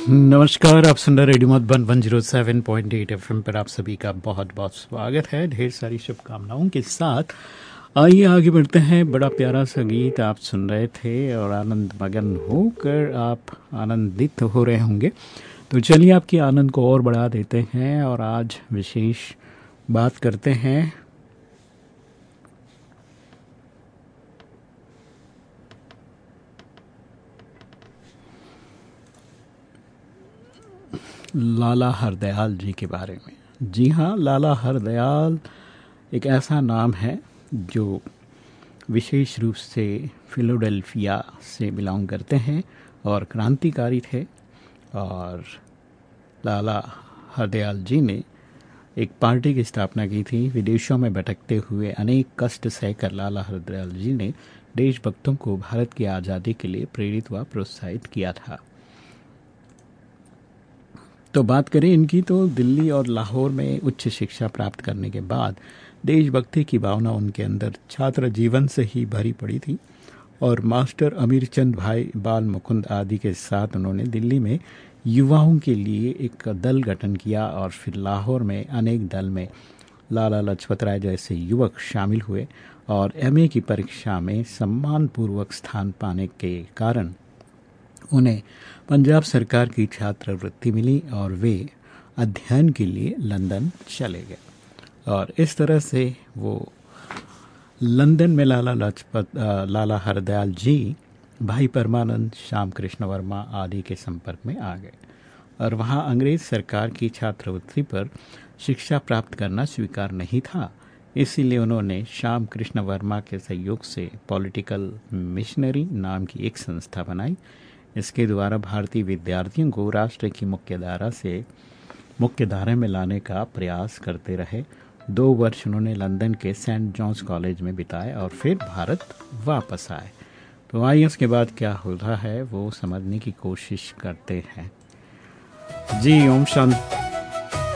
नमस्कार, आप सुन रहे रेडियो मधुबन 107.8 एफएम पर आप सभी का बहुत बहुत स्वागत है। ढेर सारी शुभकामनाओं के साथ आइए आगे बढ़ते हैं। बड़ा प्यारा सा गीत आप सुन रहे थे और आनंद मगन होकर आप आनंदित हो रहे होंगे। तो चलिए आपके आनंद को और बढ़ा देते हैं और आज विशेष बात करते हैं लाला हरदयाल जी के बारे में। जी हाँ, लाला हरदयाल एक ऐसा नाम है जो विशेष रूप से फिलाडेल्फिया से बिलोंग करते हैं और क्रांतिकारी थे। और लाला हरदयाल जी ने एक पार्टी की स्थापना की थी। विदेशों में भटकते हुए अनेक कष्ट सहकर लाला हरदयाल जी ने देशभक्तों को भारत की आज़ादी के लिए प्रेरित व प्रोत्साहित किया था। तो बात करें इनकी, तो दिल्ली और लाहौर में उच्च शिक्षा प्राप्त करने के बाद देशभक्ति की भावना उनके अंदर छात्र जीवन से ही भरी पड़ी थी। और मास्टर अमीरचंद भाई बाल मुकुंद आदि के साथ उन्होंने दिल्ली में युवाओं के लिए एक दल गठन किया और फिर लाहौर में अनेक दल में लाला लाजपत राय जैसे युवक शामिल हुए और एमए की परीक्षा में सम्मानपूर्वक स्थान पाने के कारण उन्हें पंजाब सरकार की छात्रवृत्ति मिली और वे अध्ययन के लिए लंदन चले गए। और इस तरह से वो लंदन में लाला हरदयाल जी भाई परमानंद, श्याम कृष्ण वर्मा आदि के संपर्क में आ गए और वहाँ अंग्रेज सरकार की छात्रवृत्ति पर शिक्षा प्राप्त करना स्वीकार नहीं था। इसीलिए उन्होंने श्याम कृष्ण वर्मा के सहयोग से पॉलिटिकल मिशनरी नाम की एक संस्था बनाई। इसके द्वारा भारतीय विद्यार्थियों को राष्ट्र की मुख्यधारा में लाने का प्रयास करते रहे। 2 वर्ष उन्होंने लंदन के सेंट जॉन्स कॉलेज में बिताए और फिर भारत वापस आए। तो आइए उसके बाद क्या होता है वो समझने की कोशिश करते हैं। जी ओम शांति।